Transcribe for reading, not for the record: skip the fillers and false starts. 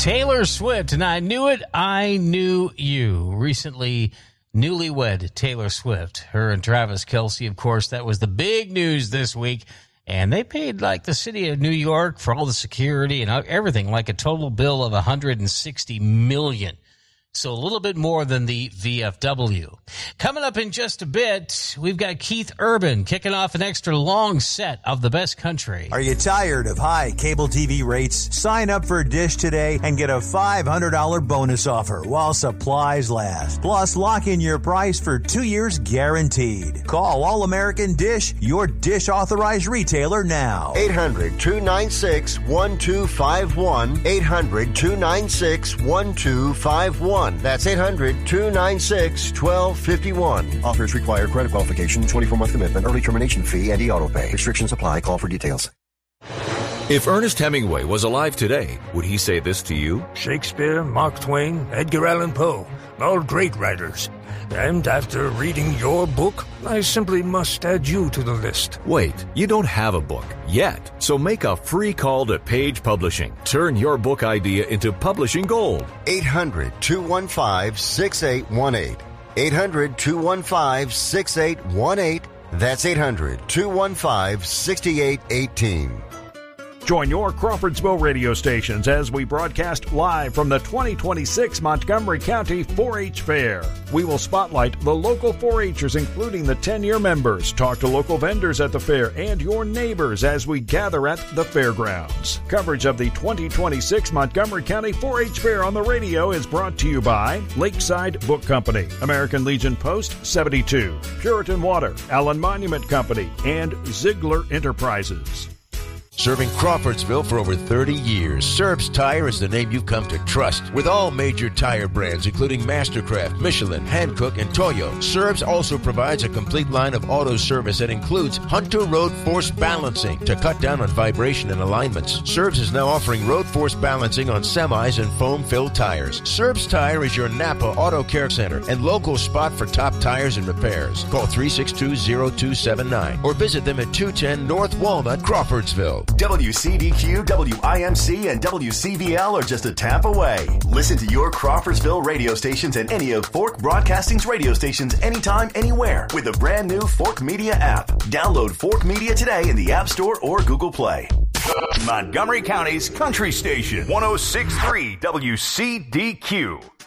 Taylor Swift, and I Knew It, I Knew You. Recently, newlywed Taylor Swift, her and Travis Kelce, of course, that was the big news this week. And they paid like the city of New York for all the security and everything, like a total bill of $160 million. So a little bit more than the VFW. Coming up in just a bit, we've got Keith Urban kicking off an extra long set of the best country. Are you tired of high cable TV rates? Sign up for Dish today and get a $500 bonus offer while supplies last. Plus, lock in your price for 2 years guaranteed. Call All American Dish, your Dish authorized retailer now. 800-296-1251. 800-296-1251. That's 800-296-1251. Offers require credit qualification, 24-month commitment, early termination fee, and e-auto pay. Restrictions apply. Call for details. If Ernest Hemingway was alive today, would he say this to you? Shakespeare, Mark Twain, Edgar Allan Poe, all great writers. And after reading your book, I simply must add you to the list. Wait, you don't have a book yet. So make a free call to Page Publishing. Turn your book idea into publishing gold. 800-215-6818. 800-215-6818. That's 800-215-6818. Join your Crawfordsville radio stations as we broadcast live from the 2026 Montgomery County 4-H Fair. We will spotlight the local 4-Hers, including the 10-year members, talk to local vendors at the fair, and your neighbors as we gather at the fairgrounds. Coverage of the 2026 Montgomery County 4-H Fair on the radio is brought to you by Lakeside Book Company, American Legion Post 72, Puritan Water, Allen Monument Company, and Ziegler Enterprises. Serving Crawfordsville for over 30 years, Serb's Tire is the name you've come to trust. With all major tire brands, including Mastercraft, Michelin, Hankook, and Toyo, Serb's also provides a complete line of auto service that includes Hunter Road Force Balancing to cut down on vibration and alignments. Serb's is now offering road force balancing on semis and foam-filled tires. Serb's Tire is your Napa Auto Care Center and local spot for top tires and repairs. Call 362-0279 or visit them at 210 North Walnut, Crawfordsville. WCDQ, WIMC, and WCVL are just a tap away. Listen to your Crawfordsville radio stations and any of Fork Broadcasting's radio stations anytime, anywhere with the brand new Fork Media app. Download Fork Media today in the App Store or Google Play. Montgomery County's country station, 106.3 WCDQ.